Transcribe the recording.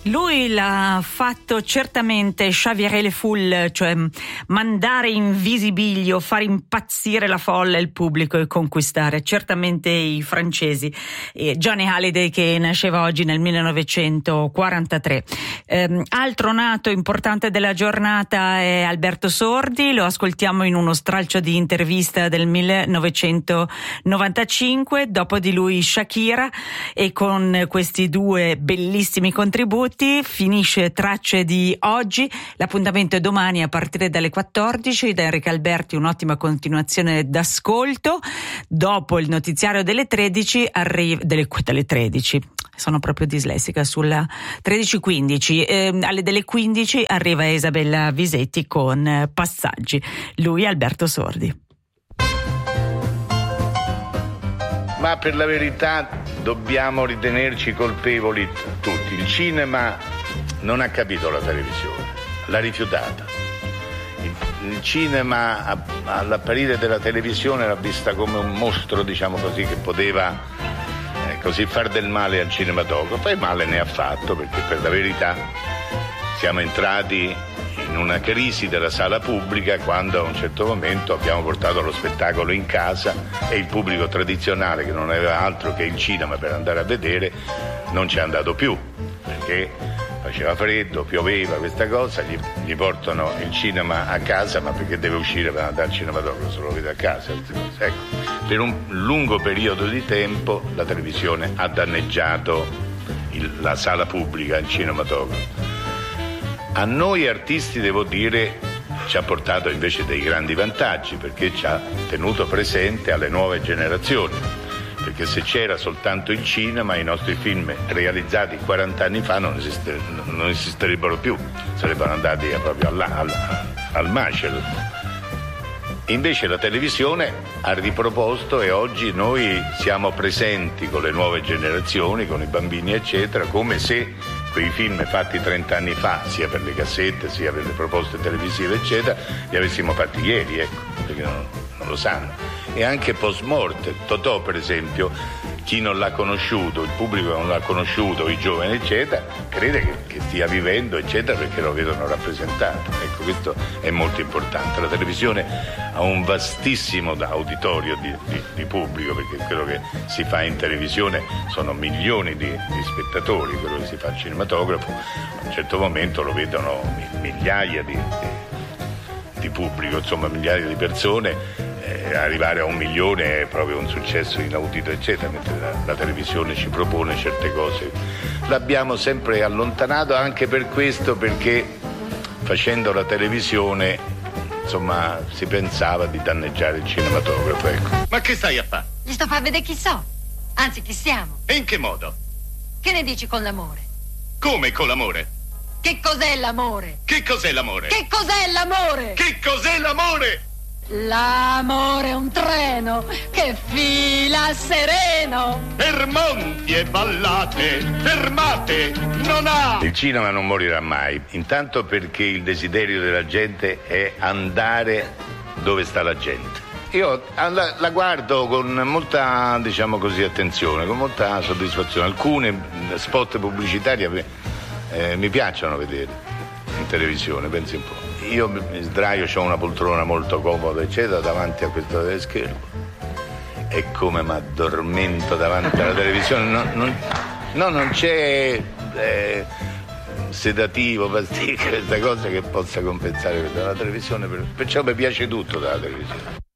Lui l'ha fatto certamente Xavier Le Foule, cioè mandare in visibilio, far impazzire la folla e il pubblico e conquistare certamente i francesi. Johnny Hallyday, che nasceva oggi nel 1943. Altro nato importante della giornata è Alberto Sordi, lo ascoltiamo in uno stralcio di intervista del 1995, dopo di lui Shakira, e con questi due bellissimi contributi finisce Tracce di oggi. L'appuntamento è domani a partire dalle 14. Da Enrica Alberti un'ottima continuazione d'ascolto. Dopo il notiziario delle 13 dalle 13. Sono proprio dislessica, sulla 13:15. Alle delle 15 arriva Isabella Visetti con Passaggi. Lui è Alberto Sordi. Ma per la verità dobbiamo ritenerci colpevoli tutti. Il cinema non ha capito la televisione, l'ha rifiutata. Il cinema all'apparire della televisione l'ha vista come un mostro, diciamo così, che poteva così far del male al cinematografo, e male ne ha fatto, perché per la verità siamo entrati in una crisi della sala pubblica quando a un certo momento abbiamo portato lo spettacolo in casa e il pubblico tradizionale, che non aveva altro che il cinema per andare a vedere, non ci è andato più, perché faceva freddo, pioveva, questa cosa, gli portano il cinema a casa, ma perché deve uscire per andare al cinematografo se lo vede a casa? Ecco, per un lungo periodo di tempo la televisione ha danneggiato la sala pubblica, il cinematografo. A noi artisti, devo dire, ci ha portato invece dei grandi vantaggi, perché ci ha tenuto presente alle nuove generazioni, perché se c'era soltanto il cinema, i nostri film realizzati 40 anni fa non esisterebbero più, sarebbero andati proprio al macero. Invece la televisione ha riproposto, e oggi noi siamo presenti con le nuove generazioni, con i bambini eccetera, come se quei film fatti 30 anni fa, sia per le cassette sia per le proposte televisive eccetera, li avessimo fatti ieri, ecco, perché non lo sanno. E anche post morte, Totò per esempio, chi non l'ha conosciuto, il pubblico non l'ha conosciuto, i giovani eccetera, crede che stia vivendo eccetera, perché lo vedono rappresentato. Ecco, questo è molto importante. La televisione ha un vastissimo auditorio di pubblico, perché quello che si fa in televisione sono milioni di spettatori, quello che si fa al cinematografo a un certo momento lo vedono migliaia di pubblico, insomma migliaia di persone. Arrivare a 1 milione è proprio un successo inaudito eccetera, mentre la televisione ci propone certe cose. L'abbiamo sempre allontanato anche per questo, perché facendo la televisione insomma si pensava di danneggiare il cinematografo, ecco. Ma che stai a fare? Gli sto a far vedere chi so, anzi chi siamo. E in che modo? Che ne dici con l'amore? Come con l'amore? Che cos'è l'amore? Che cos'è l'amore? Che cos'è l'amore? Che cos'è l'amore? L'amore è un treno che fila sereno. Per monti e vallate, fermate, non ha. Il cinema non morirà mai, intanto perché il desiderio della gente è andare dove sta la gente. Io la guardo con molta, diciamo così, attenzione, con molta soddisfazione. Alcune spot pubblicitari mi piacciono vedere in televisione, pensi un po'. Io mi sdraio, ho una poltrona molto comoda eccetera davanti a questo teleschermo, e come mi addormento davanti alla televisione. Non c'è sedativo, pasticche, questa cosa che possa compensare la televisione, perciò mi piace tutto dalla televisione.